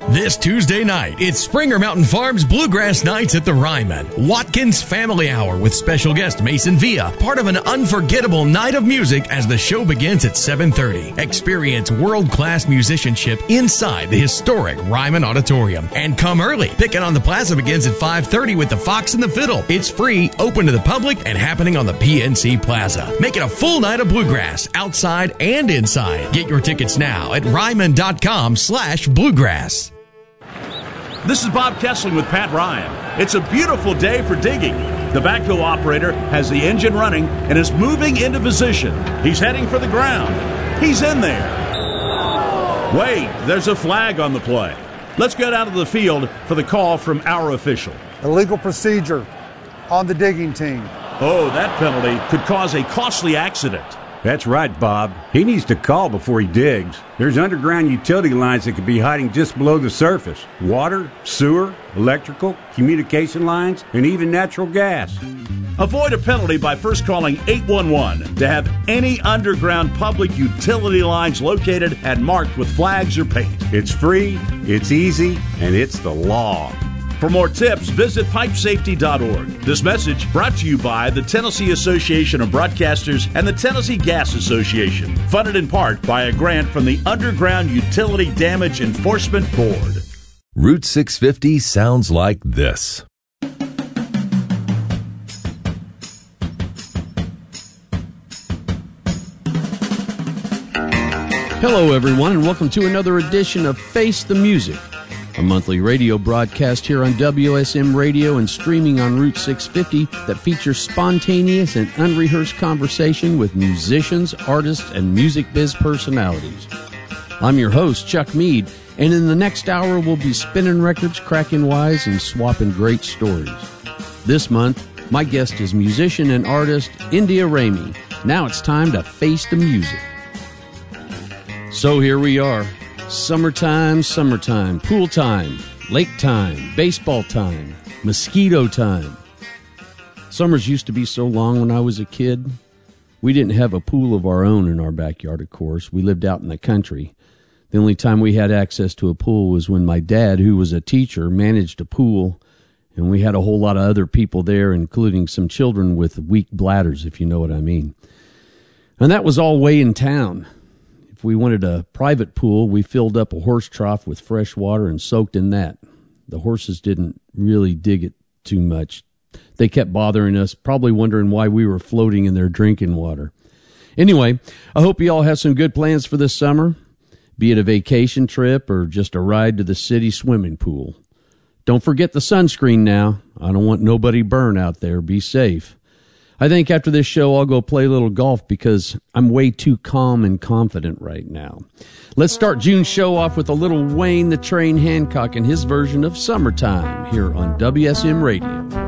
This Tuesday night, it's Springer Mountain Farms Bluegrass Nights at the Ryman. Watkins Family Hour with special guest Mason Villa, part of an unforgettable night of music as the show begins at 7:30. Experience world-class musicianship inside the historic Ryman Auditorium. And come early. Picking on the Plaza begins at 5:30 with the Fox and the Fiddle. It's free, open to the public, and happening on the PNC Plaza. Make it a full night of bluegrass, outside and inside. Get your tickets now at ryman.com/bluegrass. This is Bob Kessling with Pat Ryan. It's a beautiful day for digging. The backhoe operator has the engine running and is moving into position. He's heading for the ground. He's in there. Wait, there's a flag on the play. Let's get out of the field for the call from our official. Illegal procedure on the digging team. Oh, that penalty could cause a costly accident. That's right, Bob. He needs to call before he digs. There's underground utility lines that could be hiding just below the surface. Water, sewer, electrical, communication lines, and even natural gas. Avoid a penalty by first calling 811 to have any underground public utility lines located and marked with flags or paint. It's free, it's easy, and it's the law. For more tips, visit pipesafety.org. This message brought to you by the Tennessee Association of Broadcasters and the Tennessee Gas Association, funded in part by a grant from the Underground Utility Damage Enforcement Board. Route 650 sounds like this. Hello, everyone, and welcome to another edition of Face the Music, a monthly radio broadcast here on WSM Radio and streaming on Route 650 that features spontaneous and unrehearsed conversation with musicians, artists, and music biz personalities. I'm your host, Chuck Mead, and in the next hour we'll be spinning records, cracking wise, and swapping great stories. This month, my guest is musician and artist India Ramey. Now it's time to face the music. So here we are. Summertime, pool time, lake time, baseball time, mosquito time. Summers used to be so long when I was a kid. We didn't have a pool of our own in our backyard, of course. We lived out in the country. The only time we had access to a pool was when my dad, who was a teacher, managed a pool, and we had a whole lot of other people there, including some children with weak bladders, if you know what I mean. And that was all way in town. If we wanted a private pool, we filled up a horse trough with fresh water and soaked in that. The horses didn't really dig it too much. They kept bothering us, probably wondering why we were floating in their drinking water. Anyway, I hope you all have some good plans for this summer, be it a vacation trip or just a ride to the city swimming pool. Don't forget the sunscreen now. I don't want nobody burn out there. Be safe. I think after this show, I'll go play a little golf because I'm way too calm and confident right now. Let's start June's show off with a little Wayne the Train Hancock and his version of Summertime here on WSM Radio.